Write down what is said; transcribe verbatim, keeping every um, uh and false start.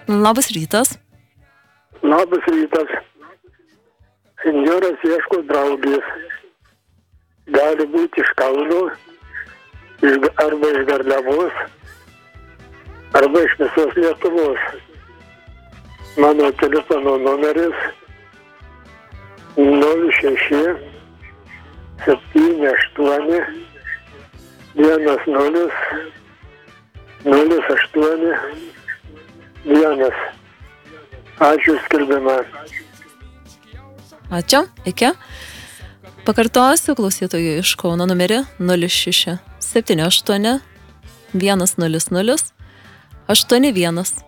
Labas rytas. Labas rytas. Senjoras ieško draugės. Gali būti iš Kauno, iš, arba iš Garliavos, arba iš visos Lietuvos. Mano telefono numeris nulis šeši septyni aštuoni vienas nulis nulis aštuoni vienas. Ačiū skelbimą. Ačiū, iki. Pakartosiu klausytojų iš Kauno numerį nulis šeši septyni aštuoni vienas nulis nulis aštuoni vienas.